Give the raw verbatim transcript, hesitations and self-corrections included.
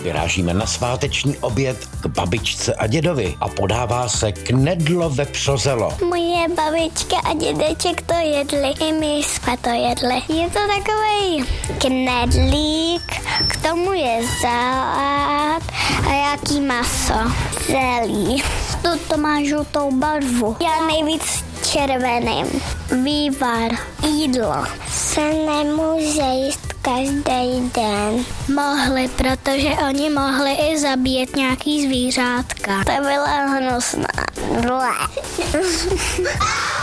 Vyrážíme na sváteční oběd k babičce a dědovi a podává se knedlo vepřozelo. Moje babička a dědeček to jedli, i my jsme to jedli. Je to takovej knedlík, k tomu je salát a jaký maso. Zelí. To má žlutou barvu. Já nejvíc červeným. Vývar. Jídlo. Se nemůže jíst každý den. Mohli, protože oni mohli i zabíjet nějaký zvířátka. To byla hnusná.